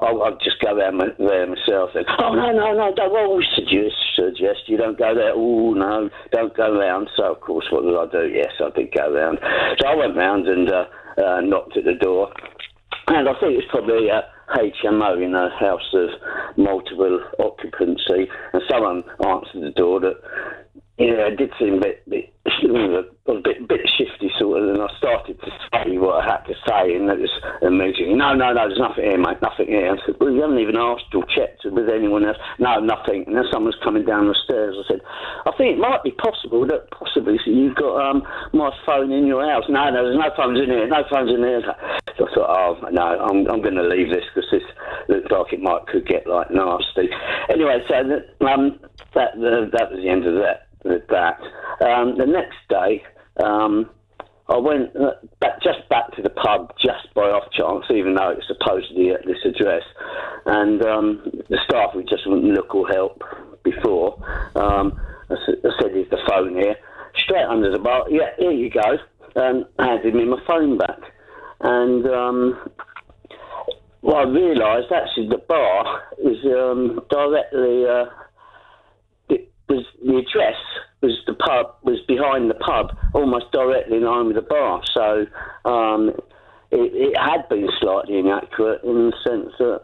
I'll just go there myself. And, oh, no, don't. Well, suggest you don't go there. Oh, no, don't go round. So, of course, what did I do? Yes, I did go round. So I went round and knocked at the door. And I think it's probably a HMO in a house of multiple occupancy. And someone answered the door that, it did seem a bit shifty sort of, and I started to say what I had to say, and it was immediately, no, there's nothing here, mate, nothing here. I said, well, you haven't even asked or checked with anyone else. No, nothing. And then someone's coming down the stairs. I said, I think it might be possible that possibly you've got my phone in your house. No, there's no phones in here, So I thought, oh, no, I'm going to leave this because this looks like it could get, like, nasty. Anyway, so that was the end of that. The next day, I went back to the pub just by off chance, even though it was supposedly at this address, and the staff who just wouldn't look or help before. I said, "Is the phone here?" Straight under the bar. Yeah, here you go. Handed me my phone back, and I realised actually the bar was directly. The address was behind the pub, almost directly in line with the bar. So it had been slightly inaccurate in the sense that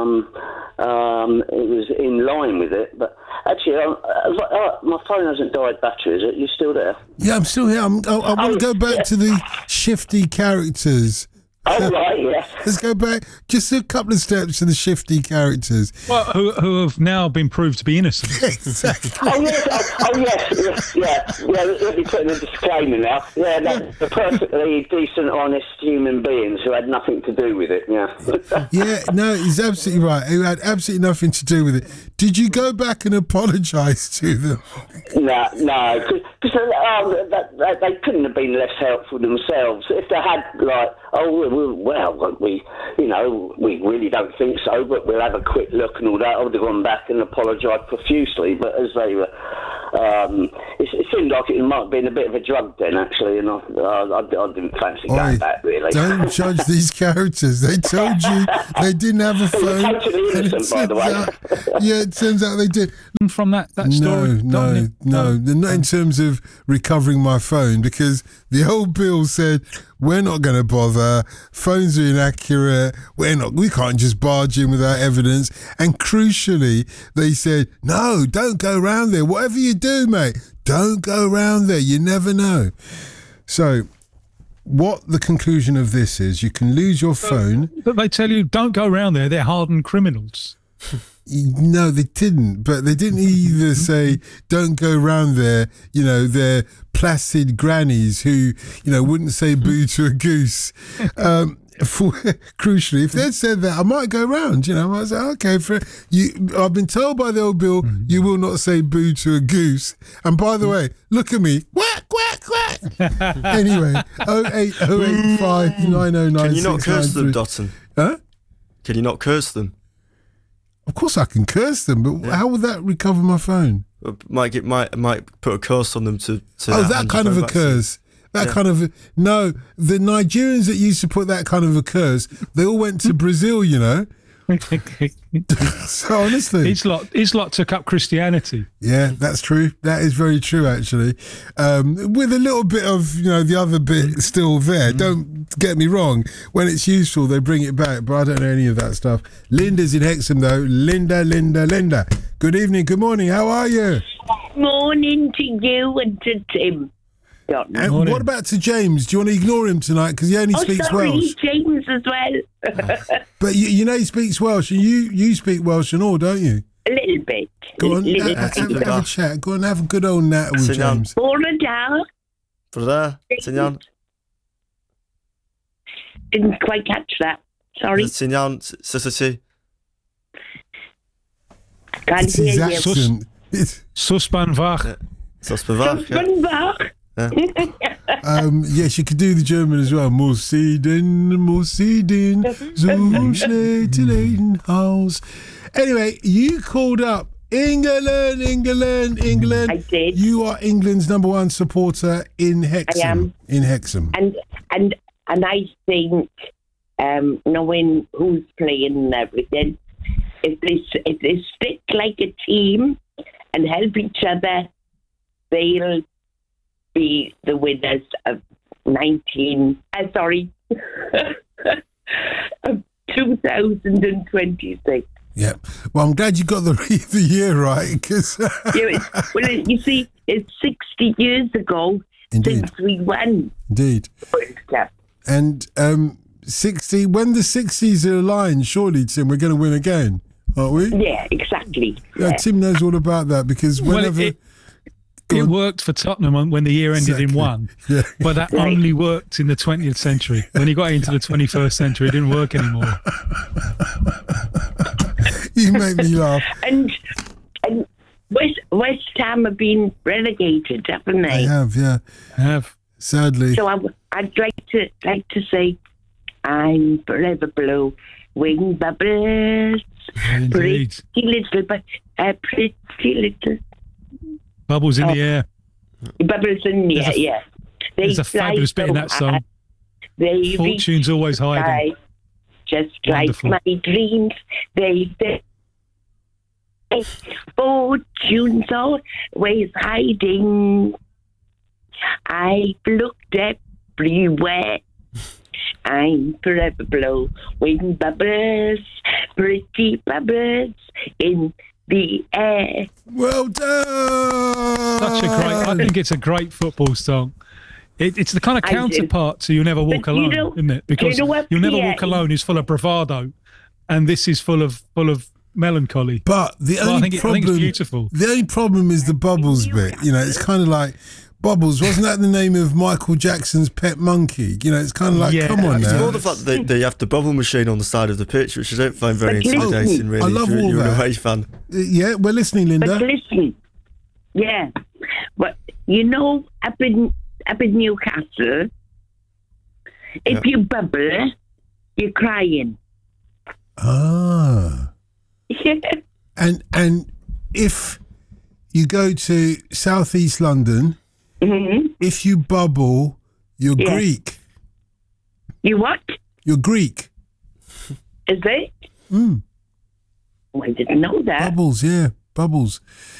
it was in line with it. But actually, my phone hasn't died battery, is it? You still there? Yeah, I'm still here. I want to go back to the shifty characters. Oh, right, yeah. Let's go back just a couple of steps to the shifty characters. Well, who have now been proved to be innocent. Exactly. Yes. Let me put in a disclaimer now. Yeah, they're perfectly decent, honest human beings who had nothing to do with it, yeah. Yeah, no, he's absolutely right. Who had absolutely nothing to do with it. Did you go back and apologise to them? No, because they couldn't have been less helpful themselves. If they had, like, we really don't think so, but we'll have a quick look and all that, I would have gone back and apologised profusely. But as they were, it seemed like it might have been a bit of a drug den, actually, and I didn't fancy going back, really. Don't judge these characters. They told you they didn't have a phone. They were totally innocent, by the way. Yeah, it turns out they did. From that story? No. Not in terms of recovering my phone, because the old bill said, we're not going to bother, phones are inaccurate, we can't just barge in without evidence. And crucially, they said, no, don't go round there. Whatever you do, mate, don't go round there. You never know. So what the conclusion of this is, you can lose your phone. But they tell you, don't go round there, they're hardened criminals. No, they didn't. But they didn't either say, don't go round there, they're placid grannies who, wouldn't say boo to a goose. Crucially, if they'd said that, I might go round, I might say, okay, I've been told by the old bill, you will not say boo to a goose. And by the way, look at me, quack, quack, quack. Anyway, 08085 909. Can you not curse them, Dotton? Huh? Can you not curse them? Of course I can curse them, but how would that recover my phone? Might put a curse on them to that kind of a curse. No, the Nigerians that used to put that kind of a curse, they all went to Brazil, So honestly, his lot took up Christianity. Yeah, that's true. That is very true, actually. With a little bit of the other bit still there. Don't get me wrong. When it's useful, they bring it back. But I don't know any of that stuff. Linda's in Hexham though. Linda. Good evening. Good morning. How are you? Morning to you and to Tim. And what about to James? Do you want to ignore him tonight because he only speaks Welsh? James as well. But he speaks Welsh, and you speak Welsh and all, don't you? A little bit. Go on, have a chat. Go on, have a good old nat with James. Brother, Sinyan. Didn't quite catch that. Sorry. Sinyan, Sissy. Can't hear you. Suspanvach. Suspanvach. Yes, you could do the German as well. Musiden, zum schlechten Haus. Anyway, you called up England. I did. You are England's number one supporter in Hexham. I am. In Hexham. And I think knowing who's playing and everything. If they stick like a team and help each other, they'll be the winners of 2026. Yeah. Well, I'm glad you got the year right, because you see, it's 60 years ago since we won. Indeed. World Cup. And 60. When the 60s are aligned, surely, Tim, we're going to win again, aren't we? Yeah, exactly. Yeah, Tim knows all about that, because whenever. It worked for Tottenham when the year ended in 1, but that only worked in the 20th century. When you got into the 21st century, it didn't work anymore. You make me laugh. And West Ham have been relegated, haven't they? They have, yeah. Have. Sadly. So I'd like to say, I'm forever blue, wing bubbles, Indeed. pretty little. Bubbles in the air. Bubbles in the air, yeah. There's a fabulous bit in that song. Fortune's always hiding. Just Wonderful. like my dreams, they fortune's always hiding. I've looked everywhere. I'm forever blowing bubbles, pretty bubbles in the air. Well done. I think it's a great football song. It's the kind of counterpart to "You'll Never Walk Alone," isn't it? Because "You'll Never Walk Alone" is full of bravado, and this is full of melancholy. But I think it's beautiful. The only problem is the bubbles bit. You know, it's kind of like Bubbles. Wasn't that the name of Michael Jackson's pet monkey? You know, it's kind of like, come on now. It's more the fact that they have the bubble machine on the side of the pitch, which I don't find very intimidating, really. I love all you're that. an away fan. Yeah, we're listening, Linda. But listen, yeah, but you know, up in Newcastle, if you bubble, you're crying. Ah. Yeah. And if you go to southeast London, if you bubble, you're Greek. You what? You're Greek. Is it? Mm. Oh, I didn't know that. Bubbles, yeah, bubbles.